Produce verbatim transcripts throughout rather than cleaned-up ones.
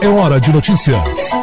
É hora de notícias.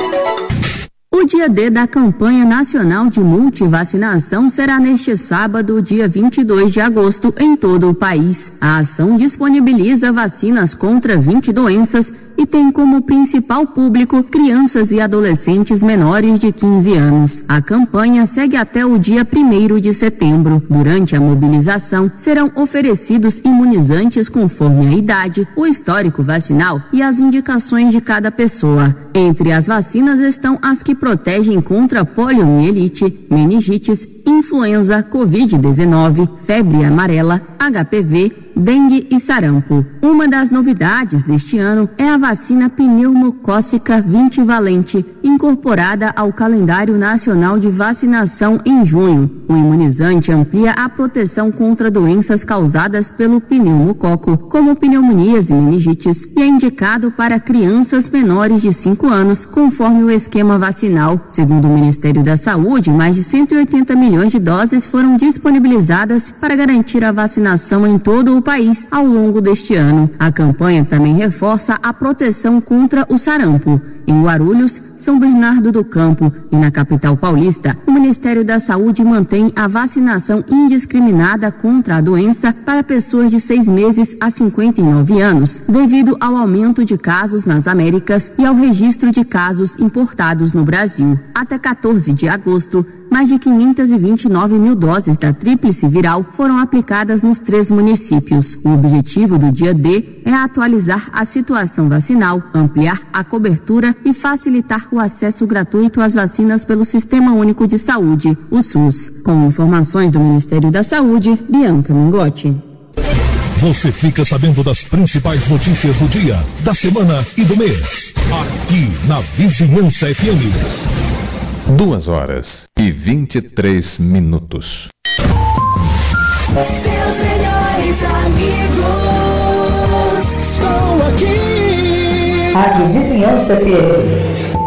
O dia D da campanha nacional de multivacinação será neste sábado, dia vinte e dois de agosto, em todo o país. A ação disponibiliza vacinas contra vinte doenças e tem como principal público crianças e adolescentes menores de quinze anos. A campanha segue até o dia primeiro de setembro. Durante a mobilização, serão oferecidos imunizantes conforme a idade, o histórico vacinal e as indicações de cada pessoa. Entre as vacinas estão as que protegem contra poliomielite, meningites, influenza, covid dezenove, febre amarela, H P V, dengue e sarampo. Uma das novidades deste ano é a vacina pneumocócica vinte valente, incorporada ao calendário nacional de vacinação em junho. O imunizante amplia a proteção contra doenças causadas pelo pneumococo, como pneumonias e meningites, e é indicado para crianças menores de cinco anos, conforme o esquema vacinal. Segundo o Ministério da Saúde, mais de cento e oitenta milhões de doses foram disponibilizadas para garantir a vacinação em todo o país ao longo deste ano. A campanha também reforça a proteção contra o sarampo. Em Guarulhos, São Bernardo do Campo e na capital paulista, o Ministério da Saúde mantém a vacinação indiscriminada contra a doença para pessoas de seis meses a cinquenta e nove anos, devido ao aumento de casos nas Américas e ao registro de casos importados no Brasil. Até quatorze de agosto, mais de quinhentas e vinte e nove mil doses da tríplice viral foram aplicadas nos três municípios. O objetivo do dia D é atualizar a situação vacinal, ampliar a cobertura e facilitar o acesso gratuito às vacinas pelo Sistema Único de Saúde, o SUS. Com informações do Ministério da Saúde, Bianca Mingotti. Você fica sabendo das principais notícias do dia, da semana e do mês. Aqui na Vizinhança F M. Duas horas e vinte e três minutos. Seus melhores amigos estão aqui. Rádio Vizinhança F M.